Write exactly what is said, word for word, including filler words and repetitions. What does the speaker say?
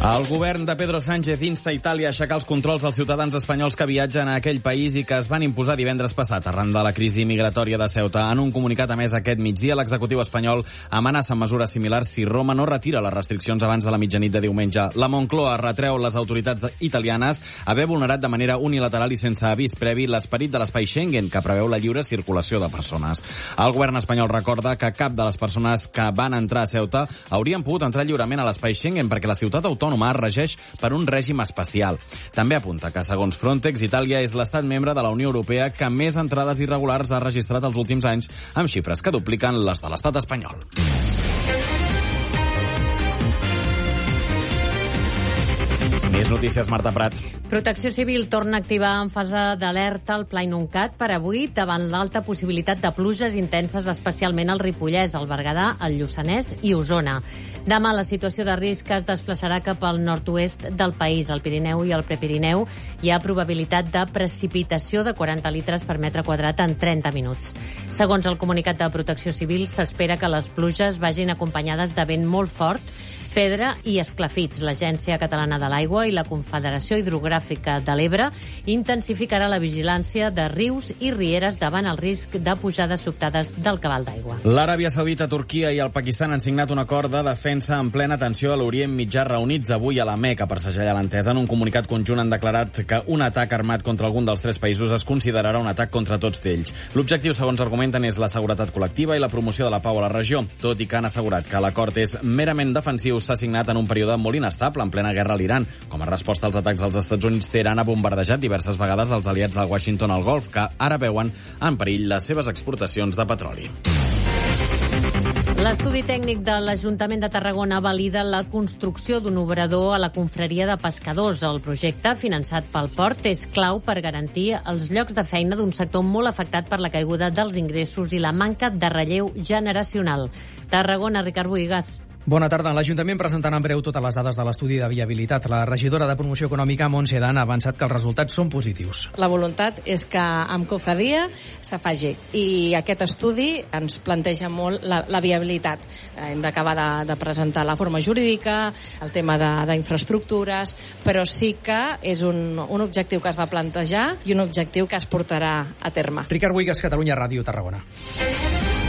El govern de Pedro Sánchez insta Itàlia a aixecar els controls als ciutadans espanyols que viatgen a aquell país i que es van imposar divendres passat arran de la crisi migratòria de Ceuta. En un comunicat emès aquest migdia, l'executiu espanyol amenaça amb mesures similars si Roma no retira les restriccions abans de la mitjanit de diumenge. La Moncloa retreu les autoritats italianes haver vulnerat de manera unilateral i sense avís previ l'esperit de l'espai Schengen, que preveu la lliure circulació de persones. El govern espanyol recorda que cap de les persones que van entrar a Ceuta haurien pogut entrar lliurement a l'espai Schengen perquè la ciutat autònoma es regeix per un règim especial. També apunta que, segons Frontex, Itàlia és l'estat membre de la Unió Europea que més entrades irregulars ha registrat els últims anys, amb xifres que dupliquen les de l'estat espanyol. Més notícies, Marta Prat. Protecció Civil torna a activar en fase d'alerta el Pla Inuncat per avui davant l'alta possibilitat de pluges intenses, especialment al Ripollès, al Berguedà, al Lluçanès i Osona. Demà la situació de risc es desplaçarà cap al nord-oest del país, al Pirineu i al Prepirineu. Hi ha probabilitat de precipitació de quaranta litres per metre quadrat en trenta minuts. Segons el comunicat de Protecció Civil, s'espera que les pluges vagin acompanyades de vent molt fort, pedra i esclafits. L'Agència Catalana de l'Aigua i la Confederació Hidrogràfica de l'Ebre intensificarà la vigilància de rius i rieres davant el risc de pujades sobtades del cabal d'aigua. L'Aràbia Saudita, Turquia i el Pakistan han signat un acord de defensa en plena tensió a l'Orient Mitjà, reunits avui a la Meca per segellar l'entesa. En un comunicat conjunt han declarat que un atac armat contra algun dels tres països es considerarà un atac contra tots ells. L'objectiu, segons argumenten, és la seguretat col·lectiva i la promoció de la pau a la regió, tot i que han assegurat que l'acord és merament defensiu. S'ha signat en un període molt inestable, en plena guerra a l'Iran. Com a resposta als atacs dels Estats Units, Teheran ha bombardejat diverses vegades els aliats de Washington al Golf, que ara veuen en perill les seves exportacions de petroli. L'estudi tècnic de l'Ajuntament de Tarragona valida la construcció d'un obrador a la confraria de pescadors. El projecte, finançat pel port, és clau per garantir els llocs de feina d'un sector molt afectat per la caiguda dels ingressos i la manca de relleu generacional. Tarragona, Ricard Bohigas. Bona tarda. L'Ajuntament presentarà en breu totes les dades de l'estudi de viabilitat. La regidora de Promoció Econòmica, Montse Dan, ha avançat que els resultats són positius. La voluntat és que amb confraria se faci, i aquest estudi ens planteja molt la, la viabilitat. Hem d'acabar de, de presentar la forma jurídica, el tema d'infraestructures, però sí que és un, un objectiu que es va plantejar i un objectiu que es portarà a terme. Ricard Bohigas, Catalunya Ràdio, Tarragona.